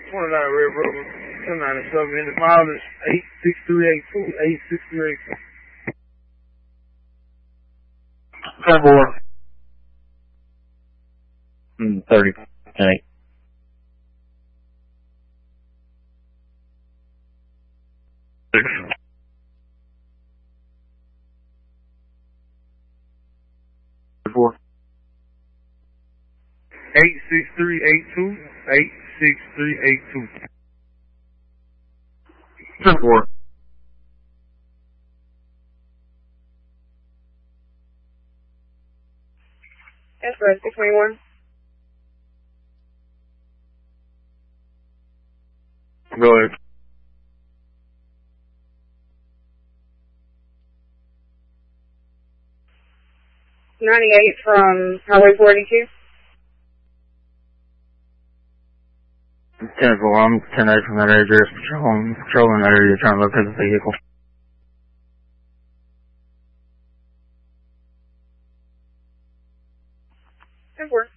29 Red Road, 1097, and the mile is 86382, 86382. 30 and 8. Four. 86382, 86382. 4. That's right, 621. Go ahead. 98 from Highway 42. 10-4, I'm 10-8 from that address, patrolling that area, trying to locate the vehicle. 10-4.